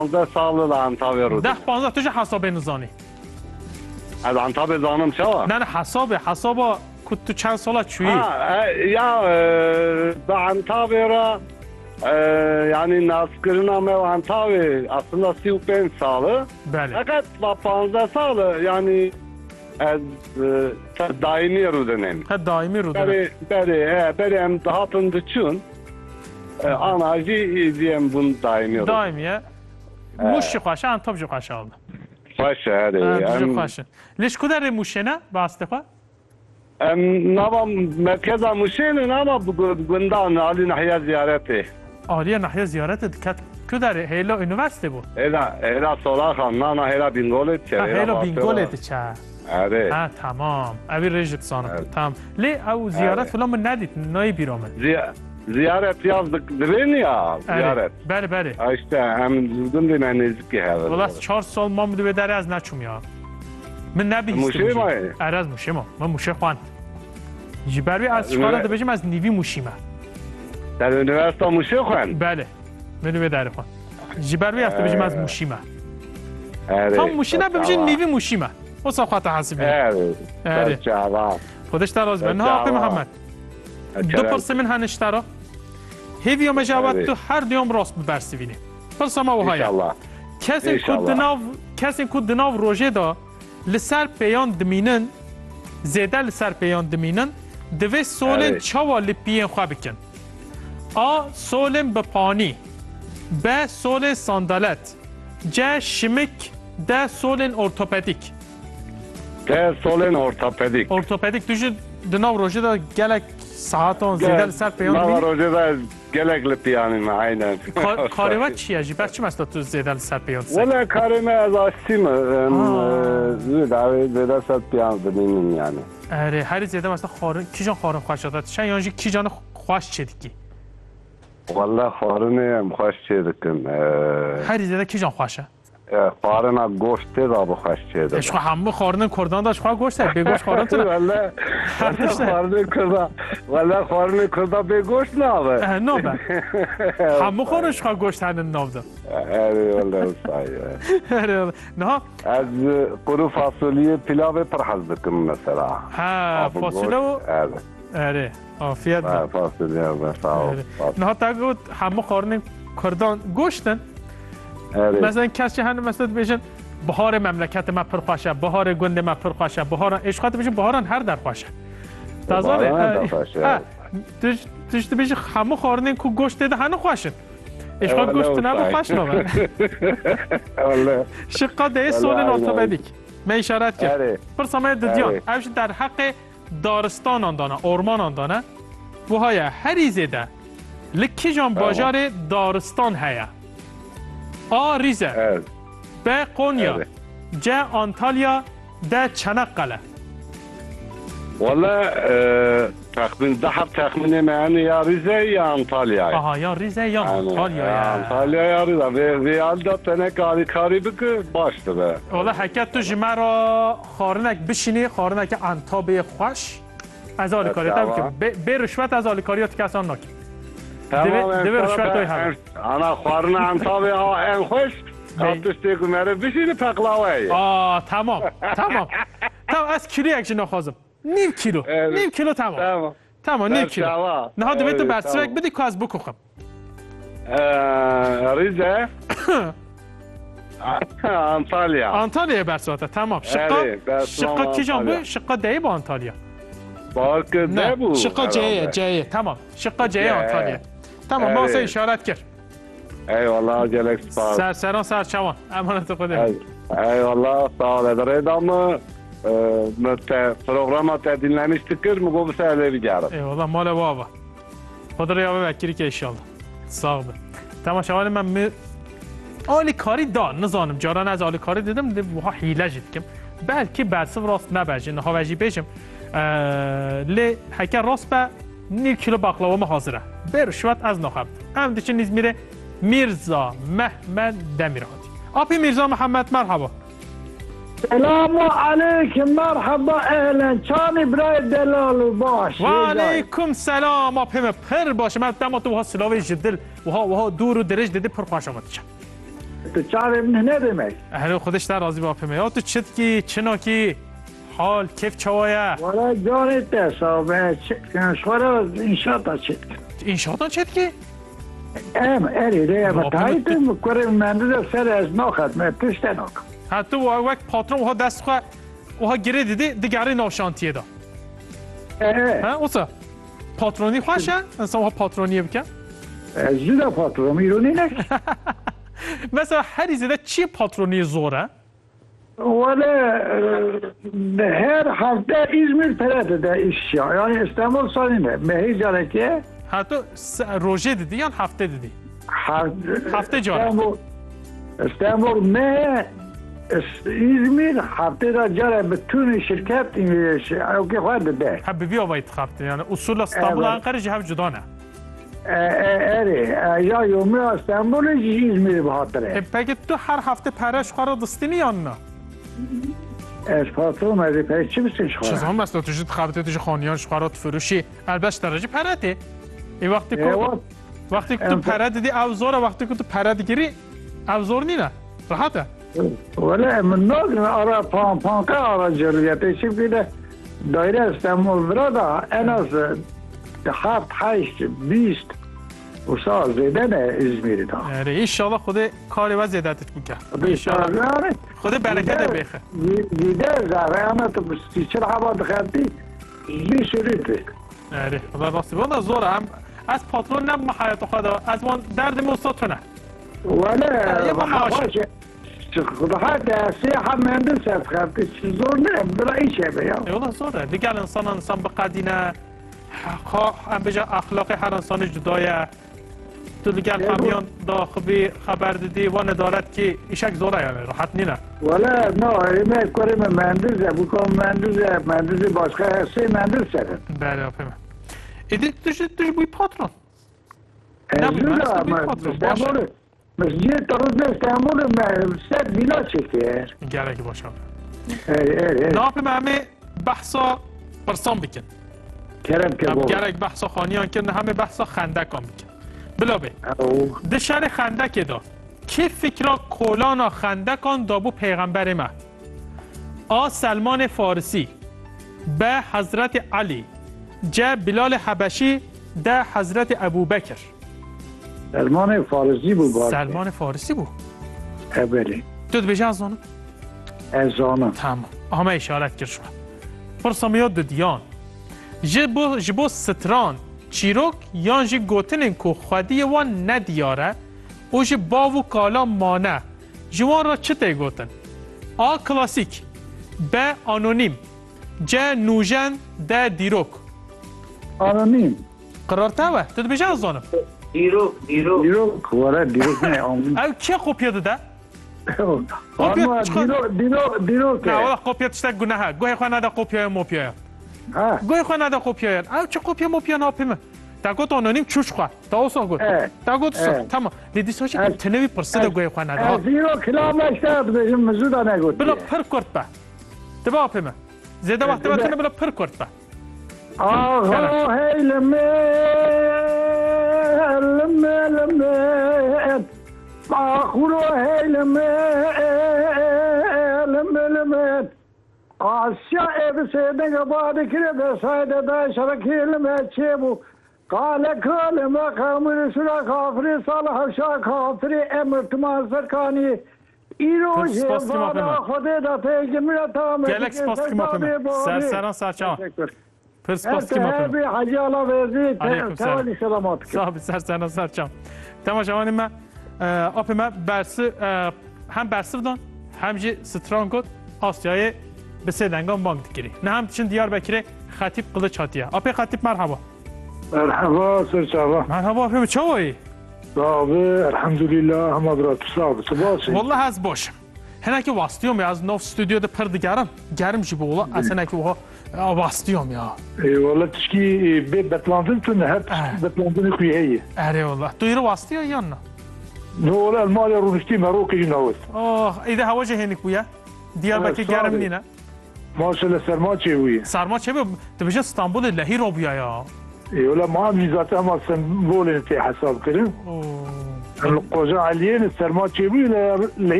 15 سال لانتابه رو 10-15 تو چه حساب نزانی؟ از انتابه زانم شوا؟ نه حساب که تو چند ساله چویی؟ یا به انتابه را یعنی ناسکرنامه و انتابه اصلا 35 ساله بله فقط با 15 سال یعنی از دائمی رو دنیم دائمی رو دنیم بری امتحاتن دچون آناجی دیم بون دائمی رو دائمیه موشی خوشه انتاب جو خوشه آلده خوشه هره خوشه لیش کدر موشه نه باسته خواه؟ نبا مرکز موشه نه نبا گندان عالی نحیه زیارته عالی نحیه زیارته کدر هیلا اینوورسیته بود؟ هیلا سولا خان نه هیلا بینگولت چه هیلا بینگولت چه آره تمام اوی رژت سانم تمام لی او زیارت فلان من ندید نای بیرامه زیارت یاز دبینی یا زیارت بله اشته هم زودم دی من نزدیکی هست والله 4 سال ما بوده به دره از نچوم یا من نبیسته موشه ما از موشه ما من موشه خوان جبروی از چکار بجیم از نیوی موشیمه در اونیورسیته موشه خوان بله من به دره خوان جبروی هفته بجیم از موشیمه هم موشی نبیجیم نیوی موشیمه وصل خاطر حاسبی آره خودش تراز بن ها آقای محمد دو پرسه من هنشترا هیوی و مجاوت تو هر دیوم راست ببرسیوینه پرسه ما وهایا کسی کود دناو روژه دا لسر پیان دمینن زیده لسر پیان دمینن دوی سولن چاوا لپیین خواه بکن سولن بپانی ب سولن ساندالت ج شمک د سولن ارتوپدیک ده سولن ارتوپدیک توش دناو روژه دا گلک ساعتان زیده لسر پیان دمینن روژه دا گلک لپیانیم عینن کاریوه چیه جی؟ بر چی مستا تو زیده لسر پیان سر؟ ولی کاریمه از آسیم زیده لسر پیان دمینن یعنی اره هری زیده مستا خارن کی جان خارن خوش شده چه یعنی کی جان خوش چه دیگی؟ والله خارنه هم خوش چه دکن هری زیده کی جان خوشه؟ خارنه گوشته دا بخوش چه دکن اشخوا همه خارنه کردان داشت خواه گوشته بگوش خارن تو والله خارنه کرده بگوشت نابه نابه همه خارنش خواه گوشت هنه نابده اره والله صحیح نه از قرو فاصولیه پیلاو پرحز دکن مثلا فاصله و اره آفیت با فاصلیه مثلا نه تا گود همه خارنه کردان گوشتن مثلا کسی هنه مثلا بیشن بهار مملکت ما پرخواشه بهار گند ما پرخواشه بهار اشخاط بیشن بهاران هر در خواشه تازه توش بیشن همه خارنه کو گوشت ده هنه خواشن اشخاط گوشت نه خوش نوه شقا ده سولن ارتوپدیک من اشارت کرد پرسامه ددیان اوش در حق دارستان آندانه ارمان آندانه و های هریزه ده لکی جان باجار دارستان هیا ریزه ب قونیا ج آنتالیا د چنقله والله تخمین تخمین معنی یا ریزه یا انطالیا یا ریزه یا انطالیا یا ریزه ویال دا تنه کاری بکه باشته به والله حکت تو جمع را خارنک بشینی خارنک انتابه خوش از آلیکاری به رشوت از آلیکاریات کسان ناکی دوی رشوت های همه انا خارن انتابه ها این خوش تشتی کنه بشینی پقلاوه تمام از کیلو یک نخوازم نیم کیلو تمام نیم کیلو نه دوی تو برسوک بدی که از بکوخم ریزه انطالیا برسواته تمام شقا کی جان بود؟ شقا دیه با انطالیا باکه ده بود شقا جایه تمام شقا جایه انطالیا تمام ما واسه اشارت کرد ای والله جلک سپاس سران سرچوان امانت خودم ای والله سال داره دام پروگرام تا dinlemiştik مگو بساله بگردم ای والله مال بابا خدا رو یاوه وکیلی که انشالله ساق به تماشاوان من آلی کاری دا نزانم جاران از آلی کاری دیدم وها حیله جد کم بلکه برسو راست نبجه نها وجی بیشم لی حکر راست به 9 کیلو باقلاوه حاضره برشوت از نخبت هم دیچه نیز میره میرزا محمد دمیرهاتی آپی میرزا محمد مرحبا سلام علیکم مرحبا اهلا چانی برای دلالو باش و علیکم سلام آپیم پر باشه من دم تو ها سلاوی جدل و ها دور و درج دیده پر خوش آمد چه تو چاره من ندیمه هلو خودش در راضی با پمه یا تو چت کی چنا کی حال کیف چوایا ولی جانی تصابه شوره انشاءتا چید انشاءتا چت کی اری ریه بطایی تو کره منده سر از ناخد من پشت ناکم حتی وقت پاترون ها دست خواه وها گره دیدی دیگری ناشانتیه دا ها اوسا پاترونی خوشه انسان ها پاترونیه بکن زیده پاترون میرونی نک مثلا هری زیده چی پاترونی زوره ولی هر هفته İzmir پرده işya yani İstanbul sanine mehi jareke حتی روژه دیدی یا هفته دیدی هفته جاره İstanbul me İzmir hafte da jare bütün şirket اوکی خواهد ده حبیبی آواید خفته یعنی اصول استانبول انقره جهب جدانه اری یا یومی استانبول İzmir به خاطره پگه تو هر هفته پرش خواه را دستینی یا نه از پاترون از پرش چی بسین چیز شخواه هم مثلا توجد خبته توجد خانیان شخوارات فروشی البته درجه پرده این وقتی که تو پرد دیدی اوزاره وقتی که تو پرد گیری اوزار نینه راحته ولی من ناگن آرا پانکه آرا جلویت چی بیده دایره استانبول برادا en az 7-8-20 و سال زیدن İzmir'i da. انشالله خود کاری و زیادتت بکن انشالله خود برکت بخه دیده زهره اما تو چرا هوا دخلتی بی شریطه خدا راستی بانده زوره هم از پاترون نم حیات خدا از من درد مستاتونه ولی خدا دستی هم مندل سرد خلطی چی زور نیم برا ایشه بیم والله زوره دیگه انسان به قدینه هم بجا اخلاق هر انسان جدایه تو دیگه همیان داخبی خبر دیدی و ندارد که ایشک زوره یعنی راحت نینه ولی نه ایمه کریم مندزه بکن مندزه باشقه هستی مندل سرد بله آفهمه ایدی توش بوی پاترون استانبول مسجد تا روز استانبول سد ویلا چکه گره باشه نافهم همه بحثا پرسان بکن کرم که بود گره بحثا خانیان کن همه بحثا خندکان بکن بلابه دشار خندک دا که فکرا کولانا خندکان دابو پیغمبر ما سلمان فارسی به حضرت علی جا بلال حبشی ده حضرت ابوبکر سلمان فارسی بود سلمان فارسی بود بله تو بشه از آنم؟ از آنم تمام همه اشارت کرد شما پرسامیات دو دیان جبو ستران چیروک یان جی گوتنین که خودی وان ندیاره او جی باو کالا مانه جوان را چه تی گوتن؟ کلاسیک ب آنونیم ج نوژن ده دیروک آنونیم قرار تاوه تو بشه از آنم؟ دیروک وره دیروک نه آمون او چه قوپیا داده؟ دیروک نه والا قوپیا تشتک گناه گوه خواه نده قوپیا موپیا گوه خواه نده قوپیا او چه قوپیا موپیا ناپیمه تا گوت آنونیم چوش خواه تا اوسا گوت تا گوت سا تمام لیدی ساشی تنوی پرسده گوه خواه نده دیروک کلامشتاد بشم مزودا نگوت بلا پر کرد با تبا آپیمه زیده وقتی باتونه بلا پر کرد با آها هیلمت آخورو هیلمت آسیا ابسیدن گباده کرده سایده دا شرک هیلمت چه بو قال کل مقام رسول کافری صالح شا کافری امرت مازرکانی ایرو جوانا خوده دا تیگمیر تامه گلک سپاس کی مپیمه سرسران سرچان پرس پاس کی مپیمه حاجی الله ورزی توالی سلامات صاحب سرسران سرچان تماشاوانی من آپی من برسی هم برسی بدن هم جی ستران کد آسیای به سیدنگان بانک دگیری نه هم چند دیار بکره خطیب قلچ هاتیه آپی خطیب مرحبا مرحبا سرچاوا مرحبا آپی چه وایی؟ صابه الحمدلله همه برات صابه سباسی والله هز باشم هنه که واستیوم یا از نوف استودیو ده پر دگرم گرم جی بولا اصلا که وها واستیوم یا ای والله تشکی بتلاندن تونه هر بتلاندن کوی هیه اره والله تو ایرو واستیو یا نه؟ نه والله المال رونشتی مروکی جنوات ایده هوا جه هنیک بویا دیار بکی گرم نینه ماشاءالله سرما چه بویه سرما چه بویه تو بشه استانبول لهی رو بویا یا ای والله ما هم نیزاته هم استانبول انتی حساب کریم القوزة عليين السرمات شبيه